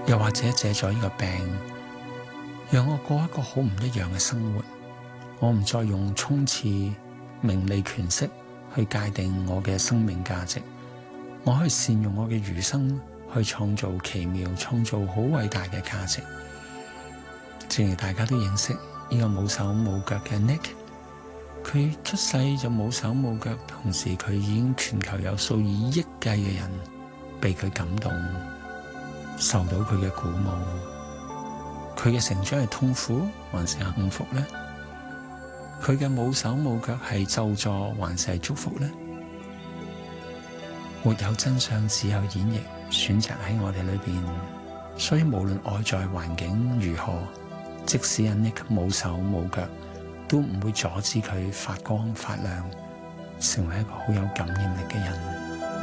又或者借咗呢個病，讓我過一個好唔一樣嘅生活。我唔再用衝刺、名利、權勢去界定我嘅生命價值，我可以善用我嘅餘生去創造奇妙、創造好偉大嘅價值。正如大家都認識呢個冇手冇腳嘅 Nick， 佢出世就冇手冇腳，同時佢已經全球有數以億計嘅人被佢感動，受到佢嘅鼓舞。佢嘅成長係痛苦還是幸福呢？佢嘅冇手冇腳係咒詛還是祝福呢？沒有真相，只有演繹，選擇喺我哋裏邊。所以無論外在環境如何，即使阿 Nick 冇手冇腳，都唔會阻止佢發光發亮，成為一個好有感染力嘅人。